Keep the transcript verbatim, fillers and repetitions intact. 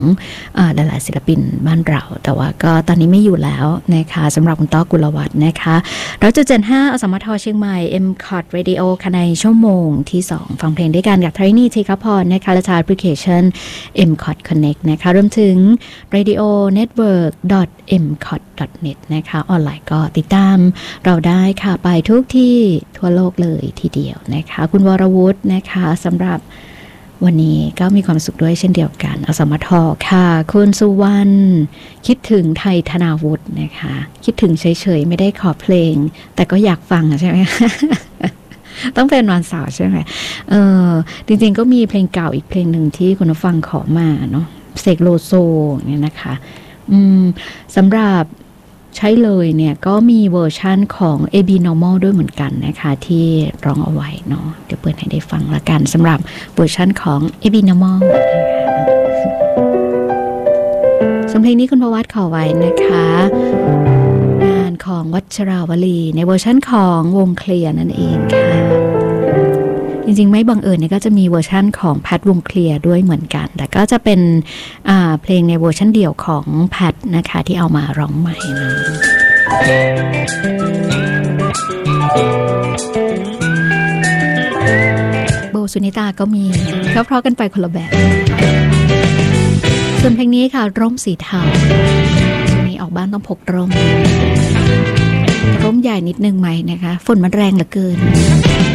หลายๆศิลปินบ้านเราแต่ว่าก็ตอนนี้ไม่อยู่แล้วนะคะสำหรับคุณต้อกุลวัฒน์นะคะเราจะเจนห้าอสมทเชียงใหม่ เอ็ม ซี โอ ที Radio ค่ะในชั่วโมงที่สองฟังเพลงด้วยกันกับทรินีทีคพรนะคะและทางแอปพลิเคชัน เอ็ม ซี โอ ที Connect นะคะรวมถึง radio network dot m c o t dot net นะคะออนไลน์ก็ติดตามเราได้ค่ะไปทุกที่ทั่วโลกเลยทีเดียวนะคะคุณวรวุฒินะคะสำหรับวันนี้ก็มีความสุขด้วยเช่นเดียวกันอสมทค่ะคุณสุวรรณคิดถึงไทยธนาวุฒินะคะคิดถึงเฉยๆไม่ได้ขอเพลงแต่ก็อยากฟังใช่ไหม ต้องเป็นวันเสาร์ใช่ไหมเออจริงๆก็มีเพลงเก่าอีกเพลงหนึ่งที่คุณผู้ฟังขอมาเนาะเสกโลโซเนี่ยนะคะอืมสำหรับใช้เลยเนี่ยก็มีเวอร์ชั่นของ Abnormal ด้วยเหมือนกันนะคะที่ร้องเอาไว้เนาะเดี๋ยวเปิดให้ได้ฟังละกันสำหรับเวอร์ชั่นของ Abnormal สำเพลงนี้คุณพวัตขอไว้นะคะงานของวัชราวลีในเวอร์ชั่นของวงเคลียร์นั่นเองค่ะจริงๆไม่บังเอิญเนี่ยก็จะมีเวอร์ชั่นของแพทวงเคลียร์ด้วยเหมือนกันแต่ก็จะเป็นเพลงในเวอร์ชั่นเดี่ยวของแพทนะคะที่เอามาร้องใหม่นะโบสุนิตาก็มีเพราะๆกันไปคนละแบบส่วนเพลงนี้ค่ะร่มสีเทาช่วงนี้ออกบ้านต้องพกร่มร่มใหญ่นิดนึงไหมนะคะฝนมันแรงเหลือเกิน